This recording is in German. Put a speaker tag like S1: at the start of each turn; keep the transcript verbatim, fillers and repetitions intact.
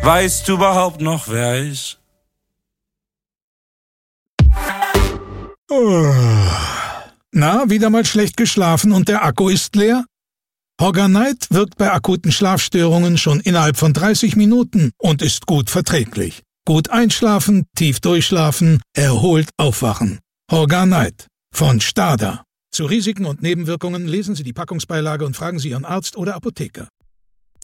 S1: Weißt du überhaupt noch, wer ist?
S2: Oh. Na, wieder mal schlecht geschlafen und der Akku ist leer? Horganite wirkt bei akuten Schlafstörungen schon innerhalb von dreißig Minuten und ist gut verträglich. Gut einschlafen, tief durchschlafen, erholt aufwachen. Horganite von Stada. Zu Risiken und Nebenwirkungen lesen Sie die Packungsbeilage und fragen Sie Ihren Arzt oder Apotheker.